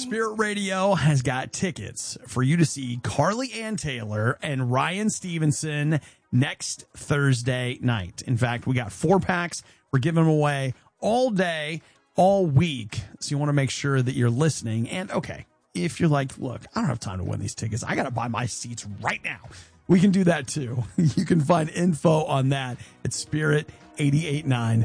Spirit Radio has got tickets for you to see Carly Ann Taylor and Ryan Stevenson next Thursday night. In fact, we got 4-packs. We're giving them away all day, all week. So you want to make sure that you're listening. And okay, if you're like, look, I don't have time to win these tickets, I got to buy my seats right now, we can do that too. You can find info on that at spirit889.com.